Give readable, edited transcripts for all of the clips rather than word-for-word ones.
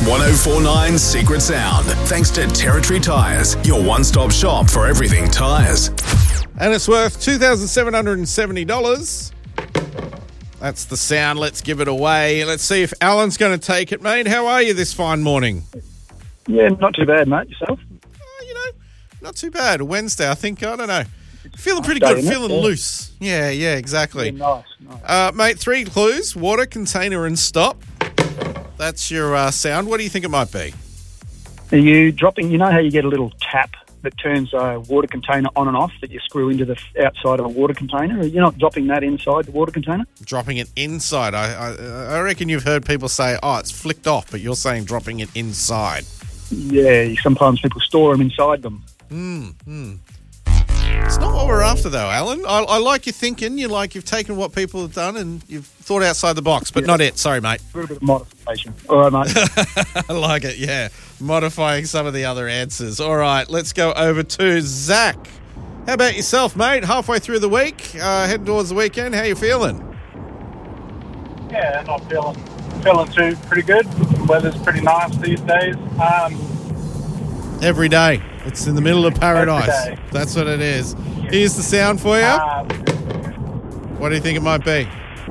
1049 Secret Sound. Thanks to Territory Tyres, your one-stop shop for everything tyres. And it's worth $2,770. That's the sound. Let's give it away. Let's see if Alan's going to take it, mate. How are you this fine morning? Yeah, not too bad, mate. Yourself? Not too bad. Wednesday, I think. I don't know. Feeling pretty good. Feeling loose. Yeah, exactly. Yeah, nice. Mate, 3 clues. Water, container and stop. That's your sound. What do you think it might be? Are you dropping, you know how you get a little tap that turns a water container on and off that you screw into the outside of a water container? You're not dropping that inside the water container? Dropping it inside. I reckon you've heard people say, it's flicked off, but you're saying dropping it inside. Yeah, sometimes people store them inside them. It's not what we're after, though, Alan. I like your thinking. You've taken what people have done and you've thought outside the box, but not it. Sorry, mate. A little bit of modification. All right, mate. I like it, yeah. Modifying some of the other answers. All right, let's go over to Zach. How about yourself, mate? Halfway through the week, heading towards the weekend. How you feeling? Yeah, not feeling too pretty good. Weather's pretty nice these days. Every day. It's in the middle of paradise. That's what it is. Here's the sound for you. What do you think it might be?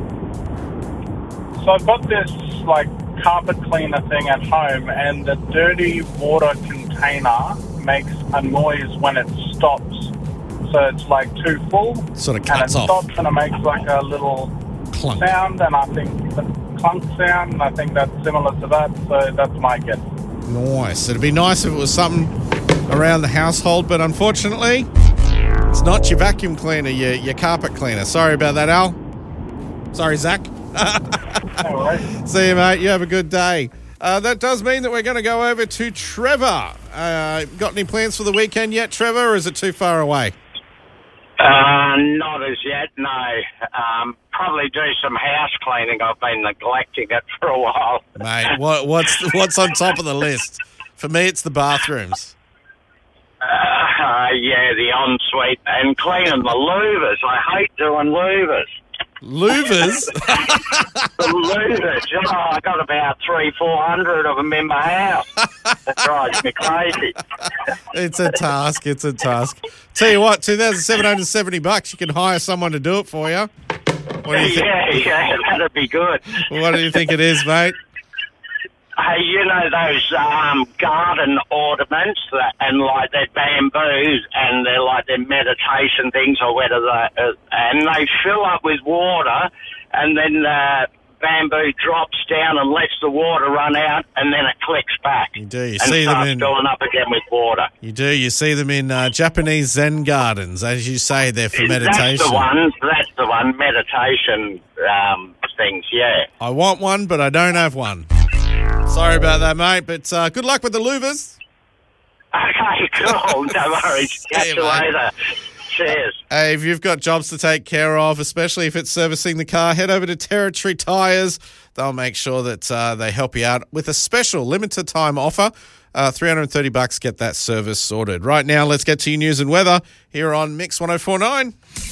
So I've got this carpet cleaner thing at home, and the dirty water container makes a noise when it stops. So it's too full. Sort of cuts off. And it stops and it makes a little clunk sound, and I think the clunk sound, and I think that's similar to that. So that's my guess. Nice. It'd be nice if it was something around the household, but unfortunately, it's not your vacuum cleaner, your carpet cleaner. Sorry about that, Al. Sorry, Zach. No worries. See you, mate. You have a good day. That does mean that we're going to go over to Trevor. Got any plans for the weekend yet, Trevor, or is it too far away? Not as yet, no. Probably do some house cleaning. I've been neglecting it for a while. Mate, what's on top of the list? For me, it's the bathrooms. Yeah, the ensuite and cleaning the louvers. I hate doing louvers. Louvers? The louvers. I got about 300-400 of them in my house. That drives me crazy. It's a task. Tell you what, $2,770. You can hire someone to do it for you. What do you think? Yeah, that'd be good. What do you think it is, mate? Hey, you know those garden ornaments and they're bamboos and they're meditation things or whatever, and they fill up with water, and then bamboo drops down and lets the water run out, and then it clicks back. You do. You and see them in filling up again with water. You do. You see them in Japanese Zen gardens, as you say. They're for meditation. That's the one. Meditation things. Yeah. I want one, but I don't have one. Sorry about that, mate, but good luck with the louvers. Okay, cool. No worries. Catch you later. Cheers. Hey, if you've got jobs to take care of, especially if it's servicing the car, head over to Territory Tyres. They'll make sure that they help you out with a special limited time offer. $330, get that service sorted. Right now, let's get to your news and weather here on Mix 1049.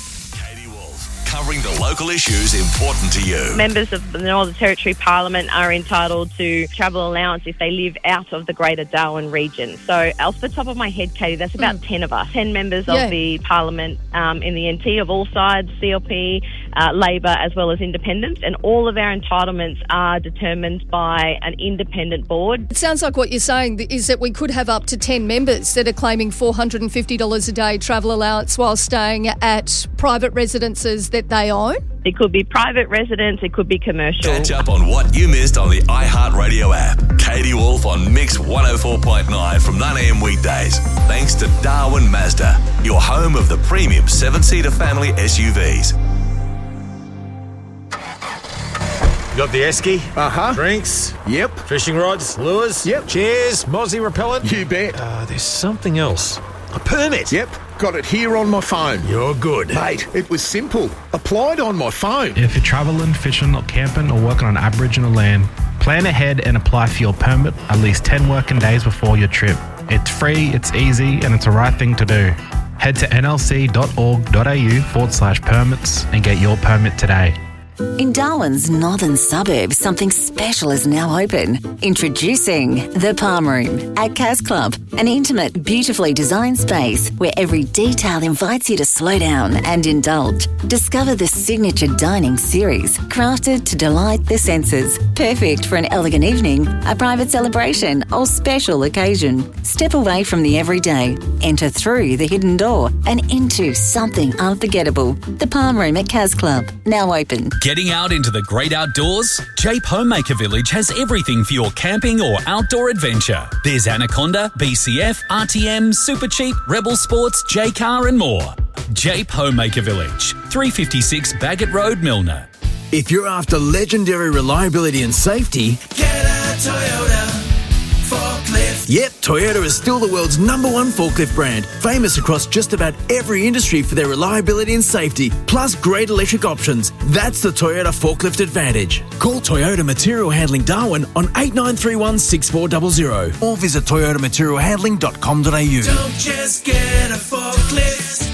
Covering the local issues important to you. Members of the Northern Territory Parliament are entitled to travel allowance if they live out of the Greater Darwin region. So off the top of my head, Katie, that's about 10 of us. 10 members of the Parliament in the NT of all sides, CLP, Labor as well as independents, and all of our entitlements are determined by an independent board. It sounds like what you're saying is that we could have up to 10 members that are claiming $450 a day travel allowance while staying at private residences that they own. It could be private residence, it could be commercial. Catch up on what you missed on the iHeartRadio app. Katie Wolf on Mix 104.9 from 9am weekdays. Thanks to Darwin Mazda, your home of the premium 7-seater family SUVs. You got the esky? Uh-huh. Drinks? Yep. Fishing rods? Lures? Yep. Chairs? Mozzie repellent? You bet. There's something else. A permit? Yep. Got it here on my phone. You're good. Mate, it was simple. Applied on my phone. If you're travelling, fishing or camping or working on Aboriginal land, plan ahead and apply for your permit at least 10 working days before your trip. It's free, it's easy, and it's the right thing to do. Head to nlc.org.au/permits and get your permit today. In Darwin's northern suburb, something special is now open. Introducing The Palm Room at Cas Club, an intimate, beautifully designed space where every detail invites you to slow down and indulge. Discover the signature dining series, crafted to delight the senses. Perfect for an elegant evening, a private celebration or special occasion. Step away from the everyday, enter through the hidden door and into something unforgettable. The Palm Room at Cas Club, now open. Getting out into the great outdoors? Jape Homemaker Village has everything for your camping or outdoor adventure. There's Anaconda, BCF, RTM, Super Cheap, Rebel Sports, J-Car and more. Jape Homemaker Village, 356 Bagot Road, Milner. If you're after legendary reliability and safety, get a Toyota forklift. Yep, Toyota is still the world's #1 forklift brand, famous across just about every industry for their reliability and safety, plus great electric options. That's the Toyota forklift advantage. Call Toyota Material Handling Darwin on 8931 6400 or visit toyotamaterialhandling.com.au. Don't just get a forklift,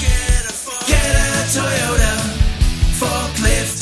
get a Toyota forklift.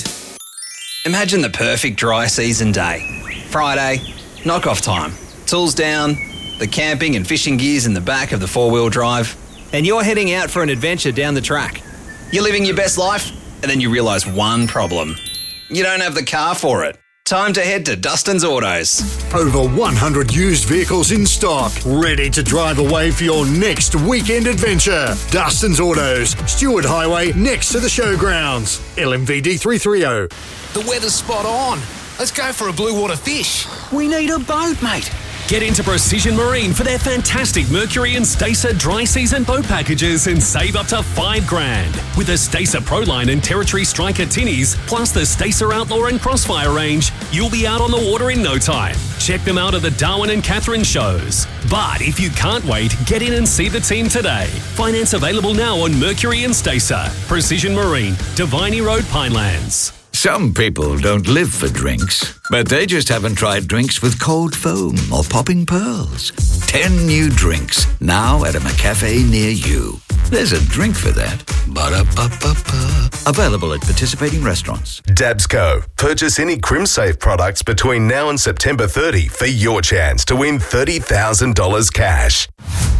Imagine the perfect dry season day. Friday, knock-off time. Tools down, the camping and fishing gear's in the back of the four-wheel drive, and you're heading out for an adventure down the track. You're living your best life, and then you realise one problem. You don't have the car for it. Time to head to Dustin's Autos. Over 100 used vehicles in stock, ready to drive away for your next weekend adventure. Dustin's Autos, Stewart Highway, next to the showgrounds. LMVD 330. The weather's spot on. Let's go for a blue water fish. We need a boat, mate. Get into Precision Marine for their fantastic Mercury and Stacer dry season boat packages and save up to $5,000. With the Stacer Proline and Territory Striker tinnies, plus the Stacer Outlaw and Crossfire range, you'll be out on the water in no time. Check them out at the Darwin and Catherine shows. But if you can't wait, get in and see the team today. Finance available now on Mercury and Stacer. Precision Marine, Diviny Road, Pinelands. Some people don't live for drinks, but they just haven't tried drinks with cold foam or popping pearls. 10 new drinks, now at a McCafe near you. There's a drink for that. Ba-da-ba-ba-ba. Available at participating restaurants. Dabsco. Purchase any CrimSafe products between now and September 30 for your chance to win $30,000 cash.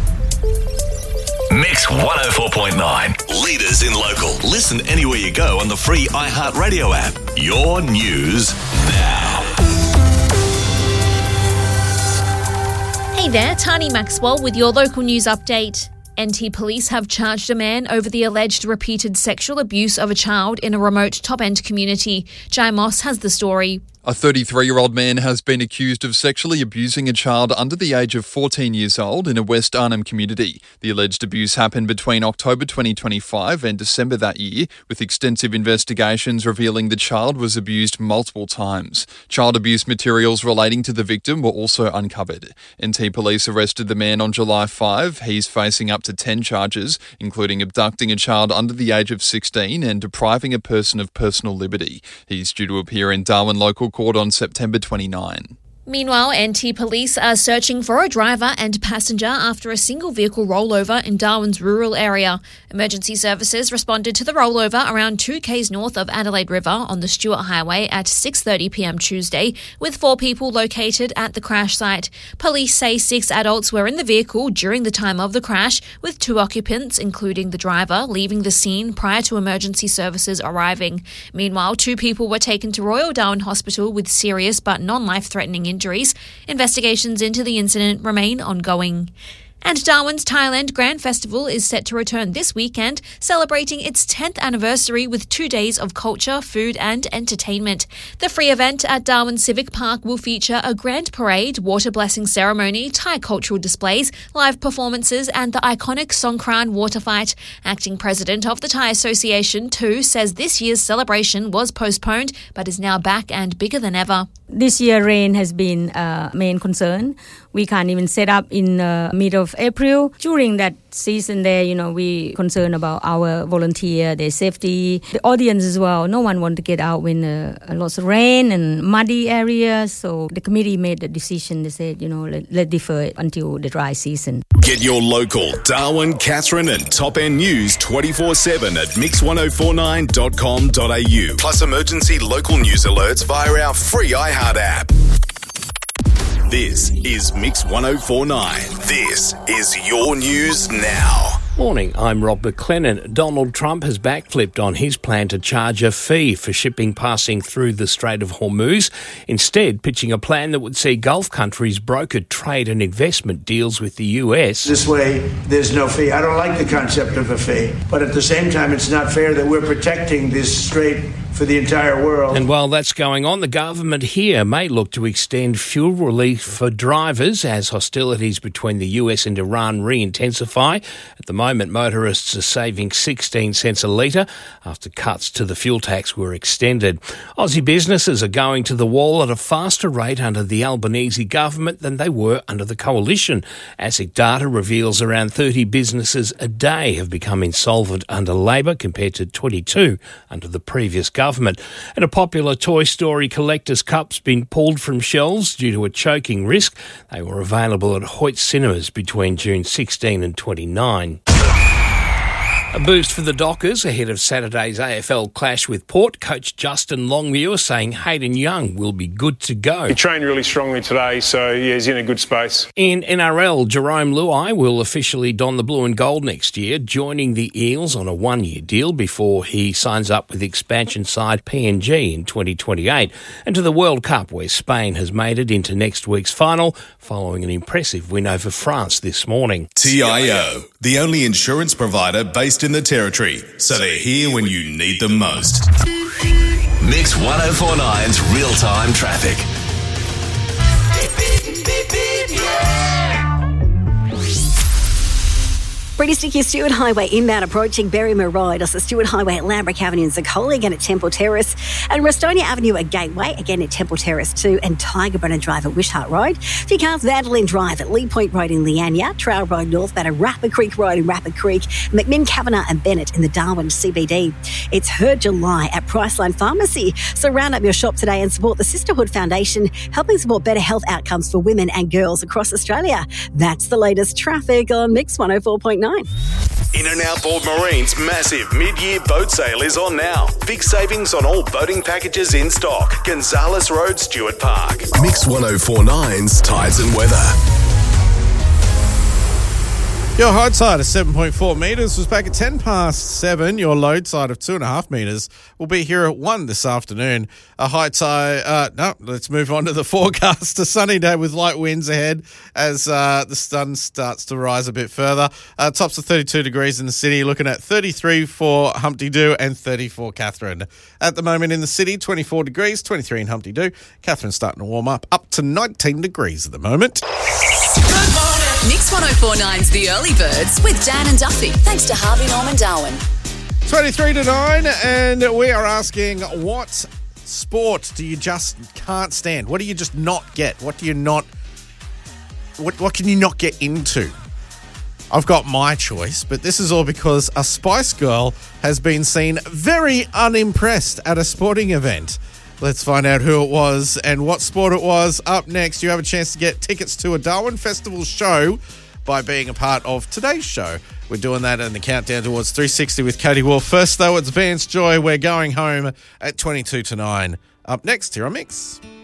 Mix 104.9. Leaders in local. Listen anywhere you go on the free iHeartRadio app. Your news now. Hey there, Tani Maxwell with your local news update. NT Police have charged a man over the alleged repeated sexual abuse of a child in a remote top-end community. Jai Moss has the story. A 33-year-old man has been accused of sexually abusing a child under the age of 14 years old in a West Arnhem community. The alleged abuse happened between October 2025 and December that year, with extensive investigations revealing the child was abused multiple times. Child abuse materials relating to the victim were also uncovered. NT Police arrested the man on July 5. He's facing up to 10 charges, including abducting a child under the age of 16 and depriving a person of personal liberty. He's due to appear in Darwin Local Court on September 29. Meanwhile, NT Police are searching for a driver and passenger after a single vehicle rollover in Darwin's rural area. Emergency services responded to the rollover around 2 k's north of Adelaide River on the Stewart Highway at 6:30 p.m. Tuesday, with 4 people located at the crash site. Police say 6 adults were in the vehicle during the time of the crash, with 2 occupants, including the driver, leaving the scene prior to emergency services arriving. Meanwhile, 2 people were taken to Royal Darwin Hospital with serious but non-life-threatening injuries. Investigations into the incident remain ongoing. And Darwin's Thailand Grand Festival is set to return this weekend, celebrating its 10th anniversary with 2 days of culture, food and entertainment. The free event at Darwin Civic Park will feature a grand parade, water blessing ceremony, Thai cultural displays, live performances and the iconic Songkran water fight. Acting president of the Thai Association, Tu, says this year's celebration was postponed but is now back and bigger than ever. This year, rain has been a main concern. We can't even set up in mid of April. During that season there, we concerned about our volunteer, their safety, the audience as well. No one wanted to get out when lots of rain and muddy areas. So the committee made the decision. They said, let's defer it until the dry season. Get your local Darwin, Katherine and Top End news 24/7 at mix1049.com.au. Plus emergency local news alerts via our free iHeart app. This is Mix 1049. This is your news now. Morning, I'm Rob McLennan. Donald Trump has backflipped on his plan to charge a fee for shipping passing through the Strait of Hormuz, instead pitching a plan that would see Gulf countries broker trade and investment deals with the US. This way, there's no fee. I don't like the concept of a fee, but at the same time, it's not fair that we're protecting this strait for the entire world. And while that's going on, the government here may look to extend fuel relief for drivers as hostilities between the US and Iran re-intensify. At the moment, motorists are saving 16 cents a litre after cuts to the fuel tax were extended. Aussie businesses are going to the wall at a faster rate under the Albanese government than they were under the coalition. ASIC data reveals around 30 businesses a day have become insolvent under Labor compared to 22 under the previous government. And a popular Toy Story collector's cup's been pulled from shelves due to a choking risk. They were available at Hoyt Cinemas between June 16 and 29. A boost for the Dockers ahead of Saturday's AFL clash with Port. Coach Justin Longmuir saying Hayden Young will be good to go. He trained really strongly today, so yeah, he's in a good space. In NRL, Jerome Luai will officially don the blue and gold next year, joining the Eels on a one-year deal before he signs up with expansion side PNG in 2028. And to the World Cup, where Spain has made it into next week's final following an impressive win over France this morning. TIO, the only insurance provider based in the Territory, so they're here when you need them most. Mix 1049's real-time traffic. Pretty sticky Stewart Highway inbound approaching Berrima Road, also Stewart Highway at Lambrick Avenue in Zacola, again at Temple Terrace, and Restonia Avenue at Gateway, again at Temple Terrace too, and Tigerbrunner Drive at Wishart Road. A few cars, Vandalin Drive at Lee Point Road in Leania, Trail Road northbound at Rapid Creek Road in Rapid Creek, McMinn, Kavanagh and Bennett in the Darwin CBD. It's Her July at Priceline Pharmacy. So round up your shop today and support the Sisterhood Foundation, helping support better health outcomes for women and girls across Australia. That's the latest traffic on Mix 104.9. In and Outboard Marine's massive mid-year boat sale is on now. Big savings on all boating packages in stock. Gonzales Road, Stewart Park. Mix 1049's Tides and Weather. Your high tide of 7.4 metres was back at 10 past 7. Your low tide of 2.5 metres will be here at 1 this afternoon. A high tide... let's move on to the forecast. A sunny day with light winds ahead as the sun starts to rise a bit further. Tops of 32 degrees in the city, looking at 33 for Humpty Doo and 30 for Katherine. At the moment in the city, 24 degrees, 23 in Humpty Doo. Katherine's starting to warm up to 19 degrees at the moment. Good morning. Mix 1049's The Early Birds with Dan and Duffy. Thanks to Harvey Norman Darwin. 23 to 9, and we are asking, what sport do you just can't stand? What do you just not get? What do you not... What can you not get into? I've got my choice, but this is all because a Spice Girl has been seen very unimpressed at a sporting event. Let's find out who it was and what sport it was. Up next, you have a chance to get tickets to a Darwin Festival show by being a part of today's show. We're doing that in the countdown towards 360 with Katie Wolf. First, though, it's Vance Joy. We're going home at 22 to 9. Up next, here on Mix.